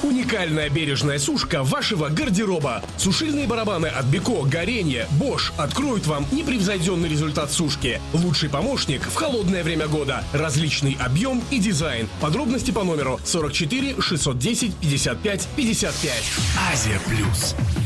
Уникальная бережная сушка вашего гардероба. Сушильные барабаны от Беко, Горенье, Bosch откроют вам непревзойденный результат сушки. Лучший помощник в холодное время года. Различный объем и дизайн. Подробности по номеру 44 610 55 55. Азия Плюс.